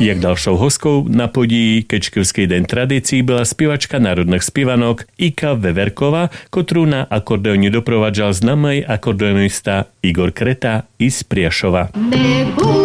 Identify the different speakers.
Speaker 1: Jak ďalšou hostkou na podí Kečkevskej den tradícií byla spievačka národných spievanok Ika Veverková, ktorú na akordeóne doprovádzal známy akordeonista Igor Kreta iz Priešova.